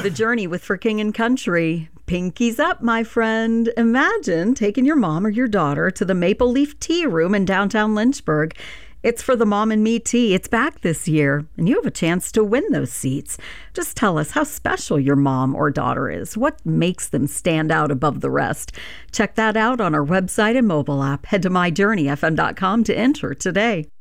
the journey with For King and Country. Pinkies up, my friend. Imagine taking your mom or your daughter to the Maple Leaf Tea Room in downtown Lynchburg. It's for the Mom and Me Tea. It's back this year, and you have a chance to win those seats. Just tell us how special your mom or daughter is. What makes them stand out above the rest? Check that out on our website and mobile app. Head to myjourneyfm.com to enter today.